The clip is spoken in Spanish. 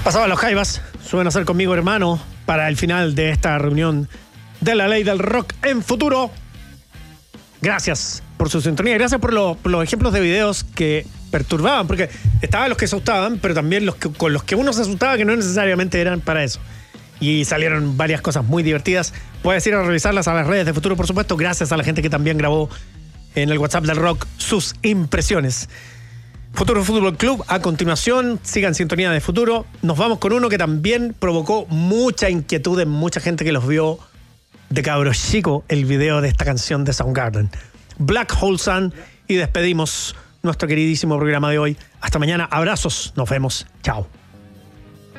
Pasaban los Jaivas, suelen hacer conmigo hermano para el final de esta reunión de la ley del rock en futuro. Gracias por su sintonía, gracias por los ejemplos de videos que perturbaban, porque estaban los que asustaban, pero también con los que uno se asustaba que no necesariamente eran para eso. Y salieron varias cosas muy divertidas. Puedes ir a revisarlas a las redes de Futuro, por supuesto, gracias a la gente que también grabó en el WhatsApp del rock sus impresiones. Futuro Fútbol Club, a continuación, sigan sintonía de Futuro. Nos vamos con uno que también provocó mucha inquietud en mucha gente que los vio de cabros chico, el video de esta canción de Soundgarden, Black Hole Sun, y despedimos nuestro queridísimo programa de hoy. Hasta mañana, abrazos, nos vemos, chao.